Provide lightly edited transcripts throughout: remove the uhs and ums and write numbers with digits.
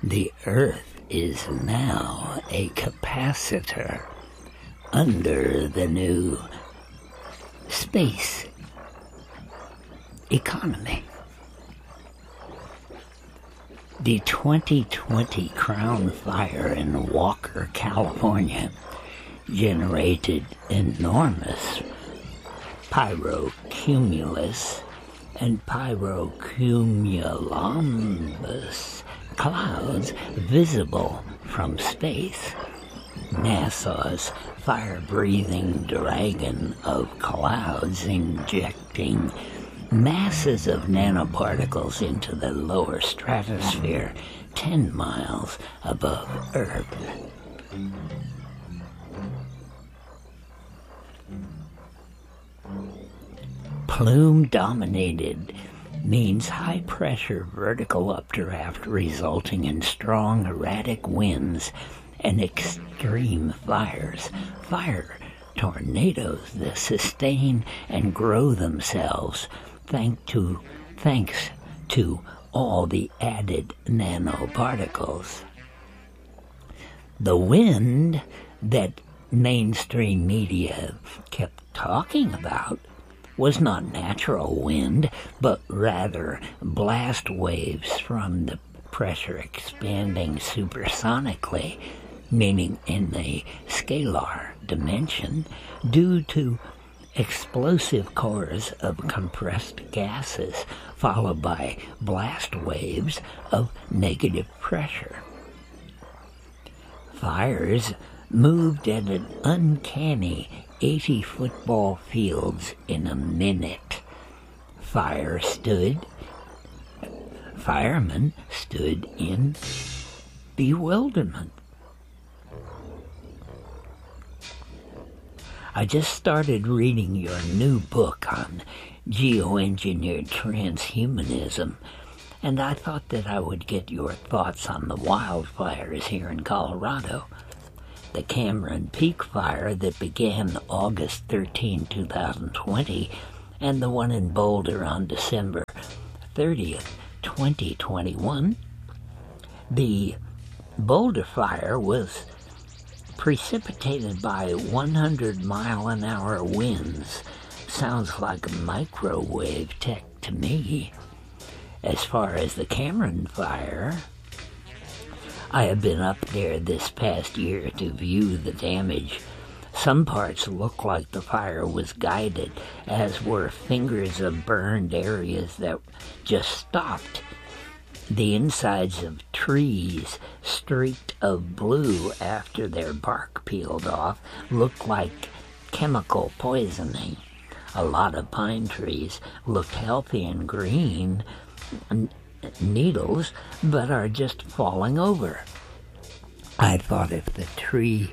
The Earth is now a capacitor under the new space economy. The 2020 Crown Fire in Walker, California generated enormous pyrocumulus and pyrocumulonimbus clouds visible from space. NASA's fire-breathing dragon of clouds injecting masses of nanoparticles into the lower stratosphere 10 miles above Earth. Plume-dominated means high-pressure vertical updraft resulting in strong, erratic winds and extreme fires. Fire tornadoes that sustain and grow themselves thanks to all the added nanoparticles. The wind that mainstream media kept talking about was not natural wind, but rather blast waves from the pressure expanding supersonically, meaning in the scalar dimension, due to explosive cores of compressed gases, followed by blast waves of negative pressure. Fires moved at an uncanny 80 football fields in a minute. Firemen stood in bewilderment. I just started reading your new book on geoengineered transhumanism, and I thought that I would get your thoughts on the wildfires here in Colorado. The Cameron Peak fire that began August 13, 2020, and the one in Boulder on December 30th, 2021. The Boulder fire was precipitated by 100-mile-an-hour winds. Sounds like microwave tech to me. As far as the Cameron fire, I have been up there this past year to view the damage. Some parts look like the fire was guided, as were fingers of burned areas that just stopped. The insides of trees, streaked of blue after their bark peeled off, look like chemical poisoning. A lot of pine trees look healthy and green, needles, but are just falling over. I thought if the tree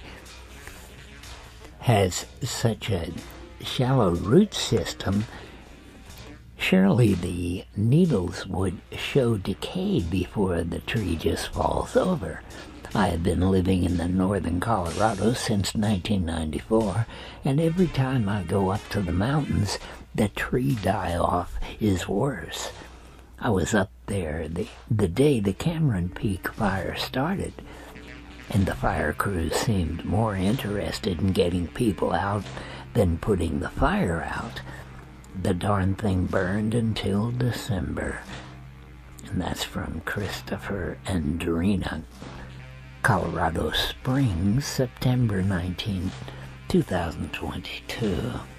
has such a shallow root system, surely the needles would show decay before the tree just falls over. I have been living in the northern Colorado since 1994, and every time I go up to the mountains, the tree die-off is worse. I was up there the day the Cameron Peak fire started, and the fire crews seemed more interested in getting people out than putting the fire out. The darn thing burned until December. And that's from Christopher and Dorina. Colorado Springs, September 19, 2022.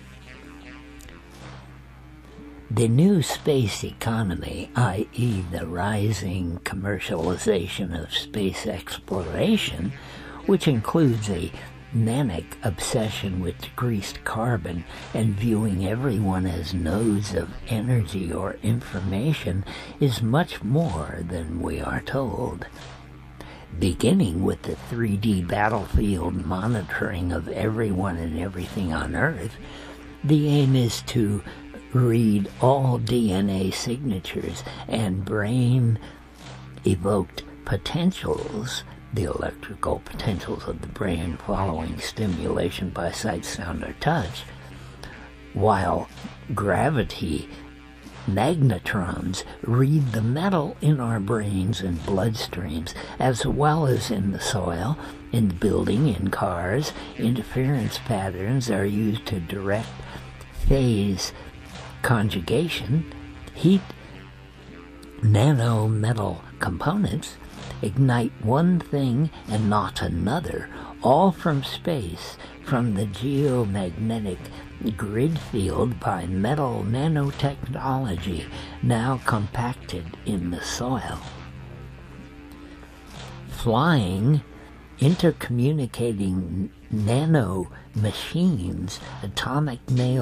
The new space economy, i.e. the rising commercialization of space exploration, which includes a manic obsession with greased carbon and viewing everyone as nodes of energy or information, is much more than we are told. Beginning with the 3D battlefield monitoring of everyone and everything on Earth, the aim is to read all DNA signatures and brain-evoked potentials, the electrical potentials of the brain following stimulation by sight, sound, or touch, while gravity Magnetrons read the metal in our brains and bloodstreams, as well as in the soil, in the building, in cars. Interference patterns are used to direct phase conjugation. Heat nanometal components ignite one thing and not another, all from space, from the geomagnetic grid field by metal nanotechnology now compacted in the soil. Flying, intercommunicating nano machines, atomic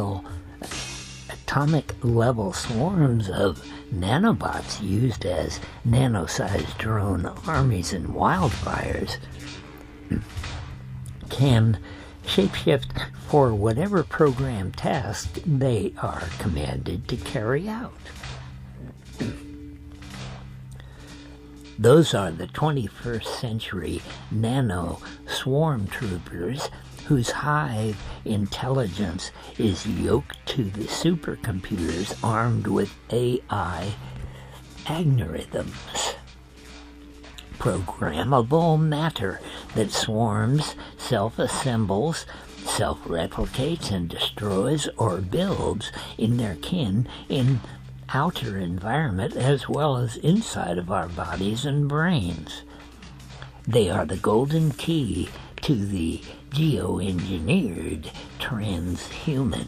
level swarms of nanobots used as nano-sized drone armies in wildfires can shapeshift for whatever program task they are commanded to carry out. Those are the 21st century nano swarm troopers whose hive intelligence is yoked to the supercomputers armed with AI algorithms. Programmable matter that swarms, self-assembles, self-replicates, and destroys or builds in their kin in outer environment as well as inside of our bodies and brains. They are the golden key to the geoengineered transhuman.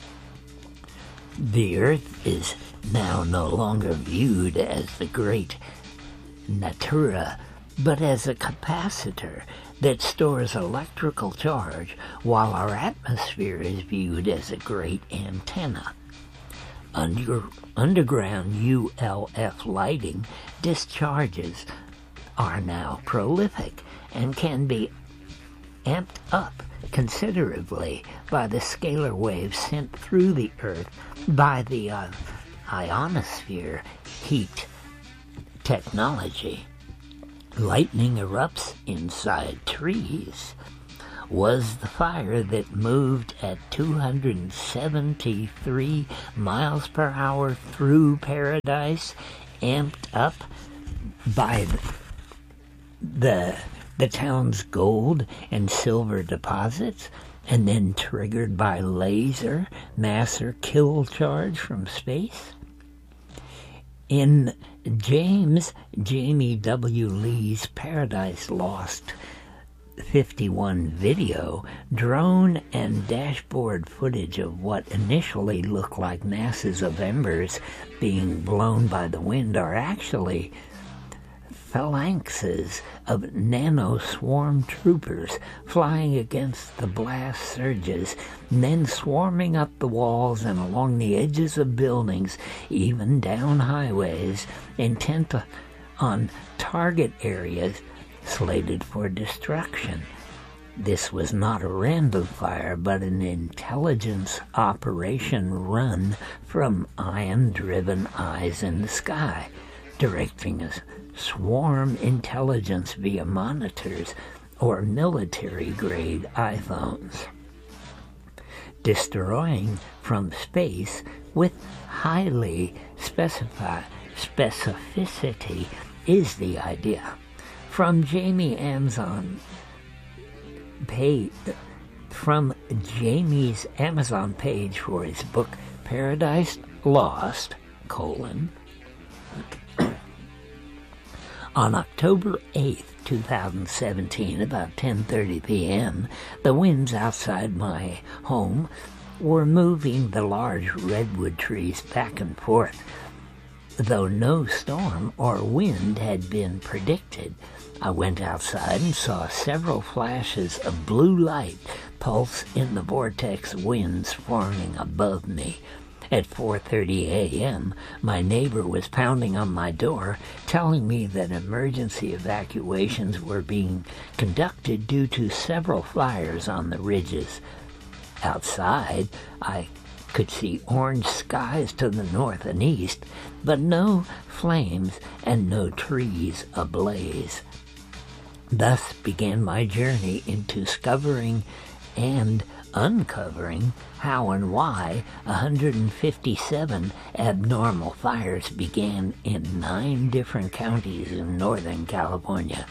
The Earth is now no longer viewed as the great natura, but as a capacitor that stores electrical charge, while our atmosphere is viewed as a great antenna. Underground ULF lighting discharges are now prolific and can be amped up considerably by the scalar waves sent through the Earth by the ionosphere heat technology. Lightning erupts inside trees. Was the fire that moved at 273 miles per hour through paradise amped up by the town's gold and silver deposits, and then triggered by laser mass kill charge from space? In Jamie W. Lee's Paradise Lost 51 video, drone and dashboard footage of what initially looked like masses of embers being blown by the wind are actually phalanxes of nano-swarm troopers flying against the blast surges, and then swarming up the walls and along the edges of buildings, even down highways, intent on target areas slated for destruction. This was not a random fire, but an intelligence operation run from ion-driven eyes in the sky, directing us swarm intelligence via monitors or military-grade iPhones. Destroying from space with highly specificity is the idea. From Jamie's Amazon page for his book Paradise Lost, on October 8th, 2017, about 10:30 p.m., the winds outside my home were moving the large redwood trees back and forth. Though no storm or wind had been predicted, I went outside and saw several flashes of blue light pulse in the vortex winds forming above me. At 4:30 a.m., my neighbor was pounding on my door, telling me that emergency evacuations were being conducted due to several fires on the ridges. Outside, I could see orange skies to the north and east, but no flames and no trees ablaze. Thus began my journey into discovering and uncovering how and why 157 abnormal fires began in 9 different counties in Northern California.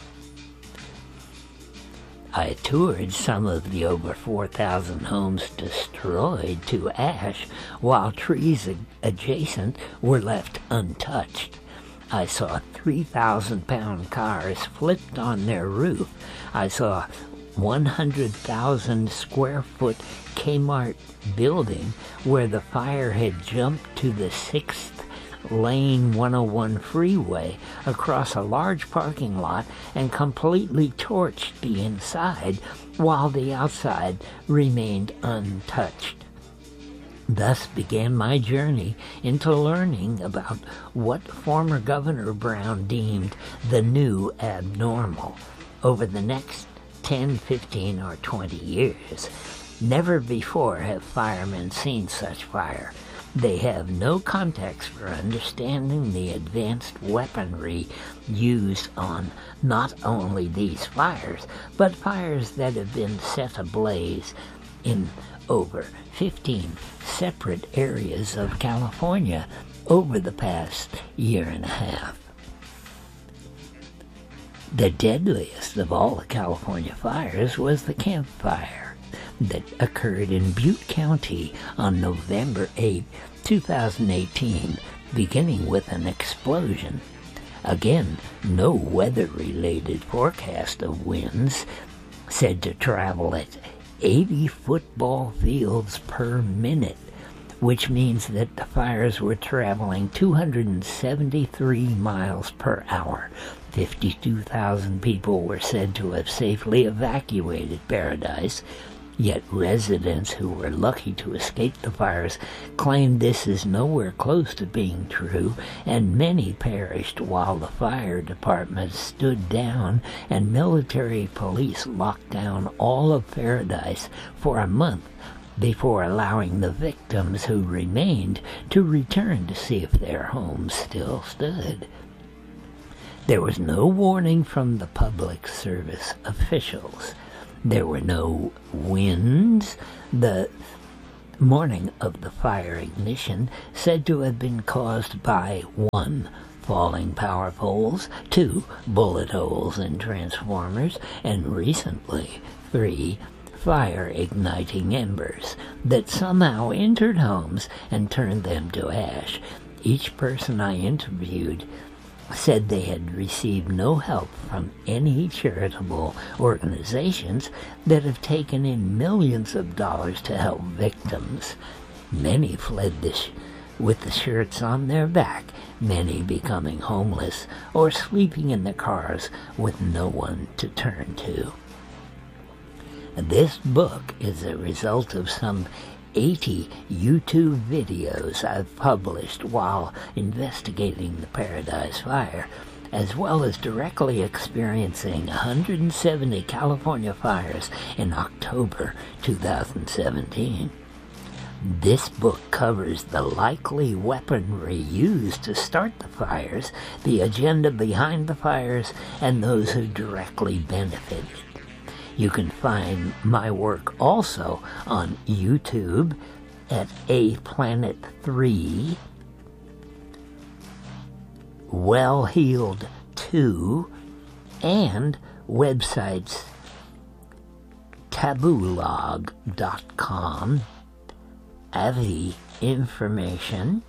I toured some of the over 4,000 homes destroyed to ash, while trees adjacent were left untouched. I saw 3,000-pound cars flipped on their roof. I saw 100,000-square-foot Kmart building where the fire had jumped to the 6th Lane 101 freeway across a large parking lot and completely torched the inside, while the outside remained untouched. Thus began my journey into learning about what former Governor Brown deemed the new abnormal. Over the next 10, 15, or 20 years, never before have firemen seen such fire. They have no context for understanding the advanced weaponry used on not only these fires, but fires that have been set ablaze in over 15 separate areas of California over the past year and a half. The deadliest of all the California fires was the Camp Fire that occurred in Butte County on November 8, 2018, beginning with an explosion. Again, no weather-related forecast of winds said to travel at 80 football fields per minute, which means that the fires were traveling 273 miles per hour. 52,000 people were said to have safely evacuated Paradise, yet residents who were lucky to escape the fires claimed this is nowhere close to being true, and many perished while the fire department stood down and military police locked down all of Paradise for a month before allowing the victims who remained to return to see if their homes still stood. There was no warning from the public service officials. There were no winds. The morning of the fire ignition said to have been caused by 1. Falling power poles, 2. Bullet holes in transformers, and recently 3. Fire igniting embers that somehow entered homes and turned them to ash. Each person I interviewed said they had received no help from any charitable organizations that have taken in millions of dollars to help victims. Many fled with the shirts on their back, many becoming homeless or sleeping in their cars with no one to turn to. This book is a result of some 80 YouTube videos I've published while investigating the Paradise Fire, as well as directly experiencing 170 California fires in October 2017. This book covers the likely weaponry used to start the fires, the agenda behind the fires, and those who directly benefited. You can find my work also on YouTube at A Planet 3, Well Healed 2, and websites tabulog.com, Avi Information,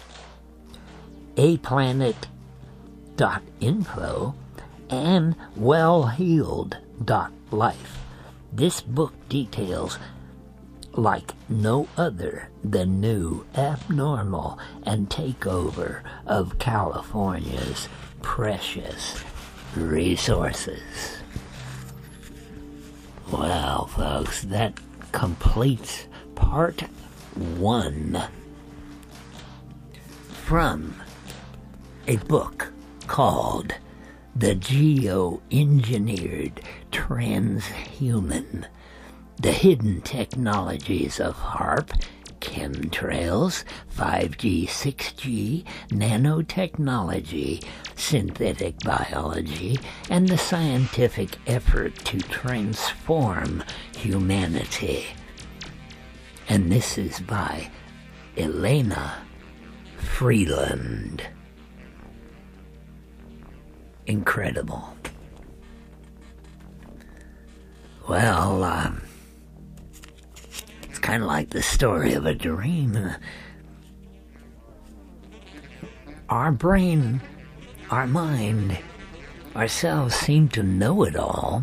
aplanet.info, and wellhealed.life. This book details, like no other, the new, abnormal, and takeover of California's precious resources. Well, folks, that completes part 1 from a book called The Geoengineered Transhuman, The Hidden Technologies of HAARP, Chemtrails, 5G, 6G, Nanotechnology, Synthetic Biology, and the Scientific Effort to Transform Humanity. and this is by Elena Freeland. Incredible. Well, it's kind of like the story of a dream. Our brain, our mind, ourselves seem to know it all.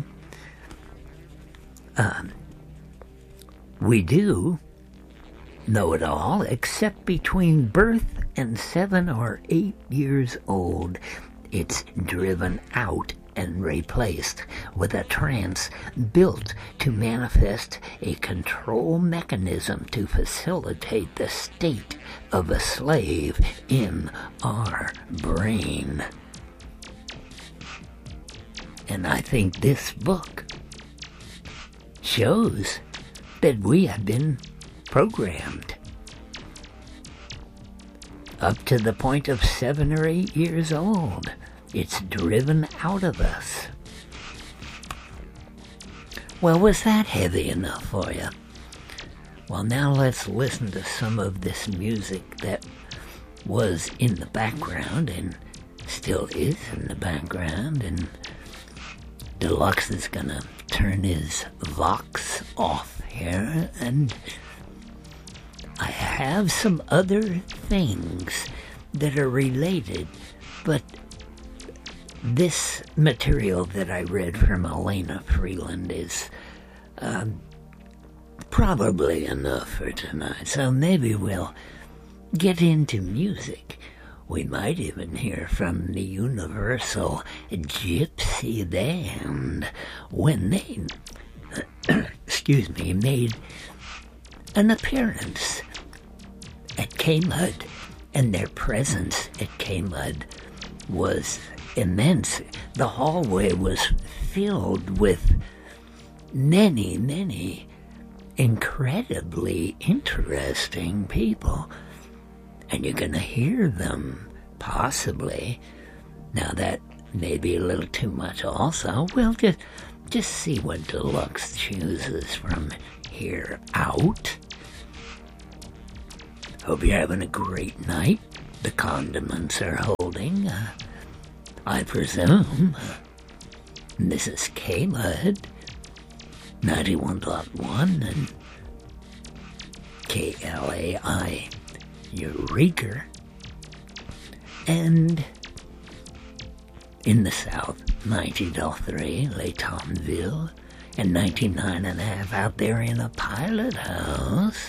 We do know it all, except between birth and 7 or 8 years old, it's driven out and replaced with a trance built to manifest a control mechanism to facilitate the state of a slave in our brain. And I think this book shows that we have been programmed up to the point of 7 or 8 years old. It's driven out of us. Well, was that heavy enough for you? Well, now let's listen to some of this music that was in the background and still is in the background, and Deluxe is gonna turn his Vox off here, and I have some other things that are related, but this material that I read from Elena Freeland is probably enough for tonight, so maybe we'll get into music. We might even hear from the Universal Gypsy Band when they, made an appearance at K-Mud, and their presence at K-Mud was immense. The hallway was filled with many, many incredibly interesting people, and you're going to hear them, possibly. Now that may be a little too much also. We'll just see what Deluxe chooses from here out. Hope you're having a great night. The condiments are holding, I presume. This is K-Mud 91.1 and KLAI Eureka, and in the south 90.3 Laytonville, and 99.5 out there in a pilot house.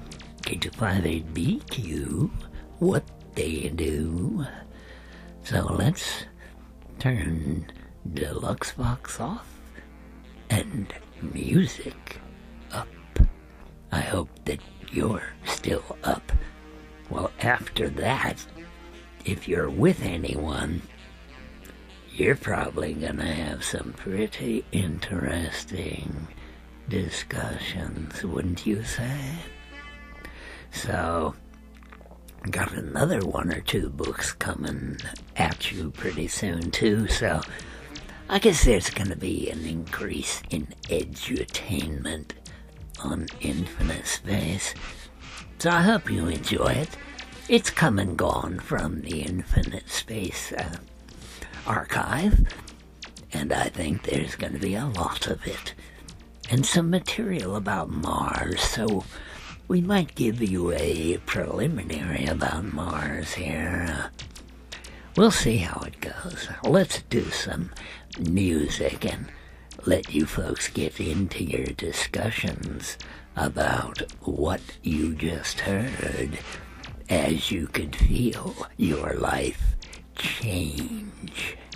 K258BQ, what they do. So let's turn Deluxe Vox off and music up. I hope that you're still up. Well, after that, if you're with anyone, you're probably gonna have some pretty interesting discussions, wouldn't you say? So, got another 1 or 2 books coming at you pretty soon too, so I guess there's gonna be an increase in edutainment on Infinite Space. So I hope you enjoy it. It's come and gone from the Infinite Space archive, and I think there's going to be a lot of it. And some material about Mars, so we might give you a preliminary about Mars here. We'll see how it goes. Let's do some music and let you folks get into your discussions about what you just heard, as you could feel your life change.